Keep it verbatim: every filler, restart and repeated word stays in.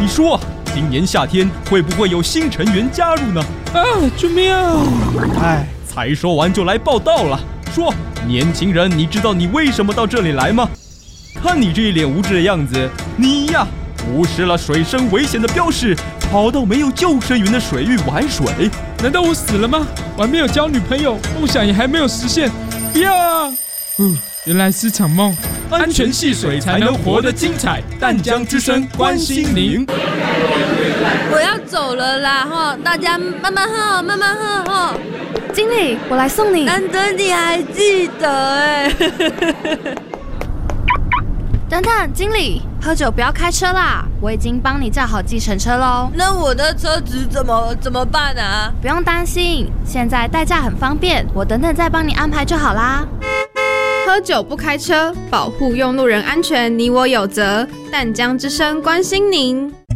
说，今年夏天会不会有新成员加入呢？ 啊，救命啊！ 哎，才说完就来报道了。说，年轻人，你知道你为什么到这里来吗？看你这一脸无知的样子，你呀，无视了水深危险的标示，跑到没有救生员的水域玩水。 难道我死了吗？我还没有交女朋友，梦想也还没有实现。不要啊！哦，原来是场梦。 安全戏水才能活得精彩，淡江之声关心您。 我要走了啦哈，大家慢慢喝，慢慢喝哈。 经理，我来送你。 难得你还记得哎。 等等，经理，喝酒不要开车啦，我已经帮你叫好计程车喽。 那我的车子怎么怎么办啊？ 不用担心，现在代驾很方便，我等等再帮你安排就好啦。 喝酒不开车，保护用路人安全，你我有责。淡江之声关心您。